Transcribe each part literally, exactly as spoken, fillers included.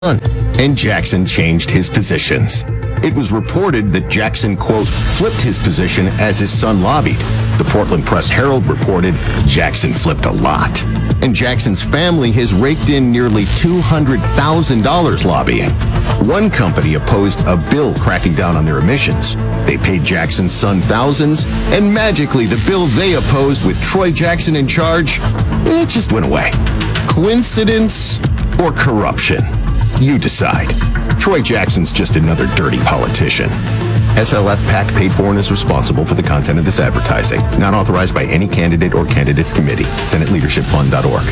and Jackson changed his positions. It was reported that Jackson, quote, flipped his position as his son lobbied. The Portland Press-Herald reported Jackson flipped a lot. And Jackson's family has raked in nearly two hundred thousand dollars lobbying. One company opposed a bill cracking down on their emissions. They paid Jackson's son thousands, and magically the bill they opposed with Troy Jackson in charge, it just went away. Coincidence or corruption? You decide. Troy Jackson's just another dirty politician. S L F PAC paid for and is responsible for the content of this advertising. Not authorized by any candidate or candidates committee. Senate Leadership Fund dot org.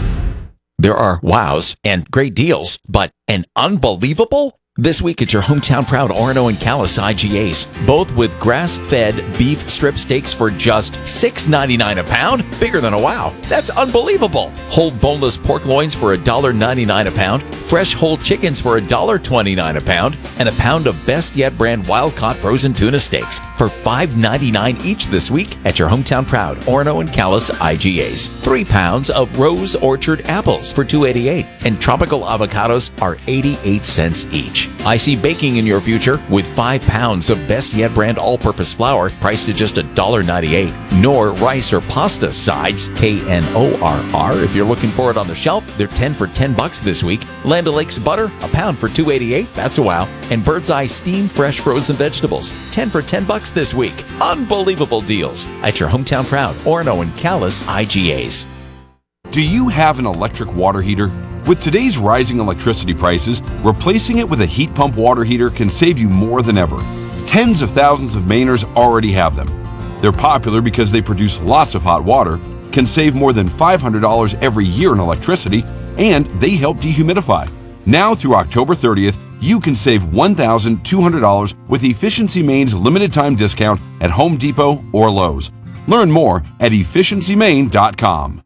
There are wows and great deals, but an unbelievable? This week at your hometown proud Orono and Callis I G As, both with grass-fed beef strip steaks for just six ninety-nine a pound. Bigger than a wow. That's unbelievable. Whole boneless pork loins for one dollar ninety-nine a pound. Fresh whole chickens for one dollar twenty-nine a pound. And a pound of Best Yet brand wild-caught frozen tuna steaks for five ninety-nine each this week at your hometown proud Orono and Callis I G As. Three pounds of Rose Orchard apples for two eighty-eight. And tropical avocados are eighty-eight cents each. I see baking in your future with five pounds of Best Yet brand all-purpose flour priced at just one dollar ninety-eight. Knorr rice or pasta sides, K N O R R. If you're looking for it on the shelf, they're ten for ten bucks this week. Land O'Lakes butter, a pound for two eighty-eight. That's a wow. And Bird's Eye steamed fresh frozen vegetables, ten for ten bucks this week. Unbelievable deals at your hometown proud Orono and Callis I G As. Do you have an electric water heater? With today's rising electricity prices, replacing it with a heat pump water heater can save you more than ever. Tens of thousands of Mainers already have them. They're popular because they produce lots of hot water, can save more than five hundred dollars every year in electricity, and they help dehumidify. Now through October thirtieth, you can save one thousand two hundred dollars with Efficiency Maine's limited time discount at Home Depot or Lowe's. Learn more at efficiency maine dot com.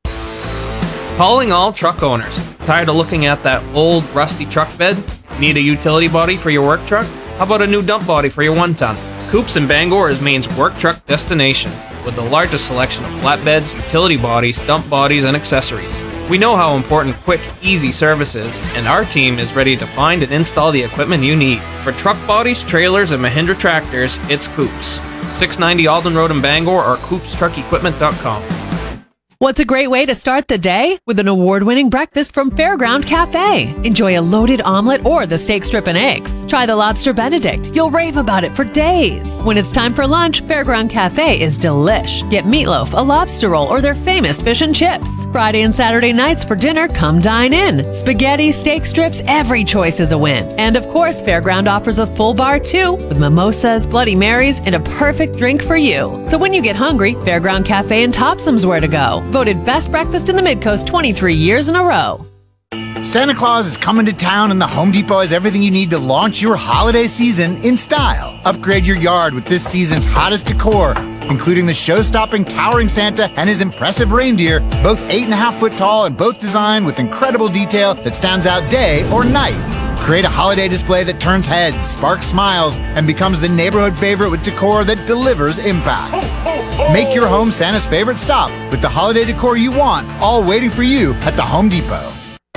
Calling all truck owners. Tired of looking at that old, rusty truck bed? Need a utility body for your work truck? How about a new dump body for your one-ton? Coops in Bangor is Maine's work truck destination, with the largest selection of flatbeds, utility bodies, dump bodies, and accessories. We know how important quick, easy service is, and our team is ready to find and install the equipment you need. For truck bodies, trailers, and Mahindra tractors, it's Coops. six ninety Alden Road in Bangor or coops truck equipment dot com. What's a great way to start the day? With an award-winning breakfast from Fairground Cafe. Enjoy a loaded omelet or the steak strip and eggs. Try the lobster Benedict. You'll rave about it for days. When it's time for lunch, Fairground Cafe is delish. Get meatloaf, a lobster roll, or their famous fish and chips. Friday and Saturday nights for dinner, come dine in. Spaghetti, steak strips, every choice is a win. And of course, Fairground offers a full bar too, with mimosas, Bloody Marys, and a perfect drink for you. So when you get hungry, Fairground Cafe and Topsom's where to go. Voted best breakfast in the Midcoast twenty-three years in a row. Santa Claus is coming to town, and the Home Depot has everything you need to launch your holiday season in style. Upgrade your yard with this season's hottest decor, including the show-stopping towering Santa and his impressive reindeer, both eight and a half foot tall and both designed with incredible detail that stands out day or night. Create a holiday display that turns heads, sparks smiles, and becomes the neighborhood favorite with decor that delivers impact. Make your home Santa's favorite stop with the holiday decor you want, all waiting for you at the Home Depot.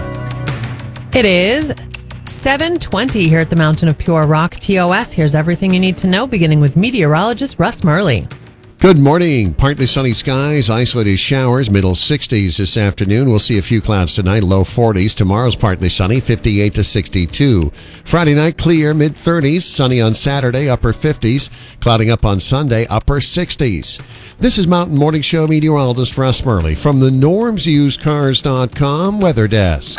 It is seven twenty here at the Mountain of Pure Rock T O S. Here's everything you need to know, beginning with meteorologist Russ Murley. Good morning. Partly sunny skies, isolated showers, middle sixties this afternoon. We'll see a few clouds tonight, low forties. Tomorrow's partly sunny, fifty-eight to sixty-two. Friday night, clear, mid thirties. Sunny on Saturday, upper fifties. Clouding up on Sunday, upper sixties. This is Mountain Morning Show meteorologist Russ Murley from the norms used cars dot com weather desk.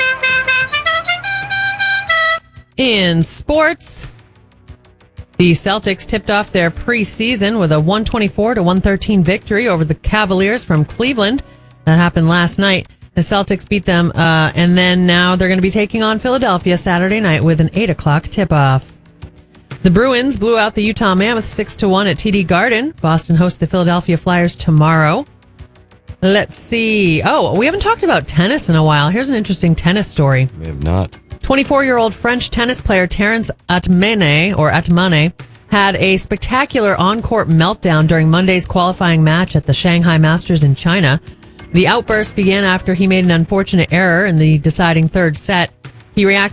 In sports, the Celtics tipped off their preseason with a one twenty-four to one thirteen victory over the Cavaliers from Cleveland. That happened last night. The Celtics beat them, uh, and then now they're going to be taking on Philadelphia Saturday night with an eight o'clock tip-off. The Bruins blew out the Utah Mammoth six to one at T D Garden. Boston hosts the Philadelphia Flyers tomorrow. Let's see. Oh, we haven't talked about tennis in a while. Here's an interesting tennis story. We have not. twenty-four-year-old French tennis player Terence Atmane, or Atmane, had a spectacular on-court meltdown during Monday's qualifying match at the Shanghai Masters in China. The outburst began after he made an unfortunate error in the deciding third set. He reacted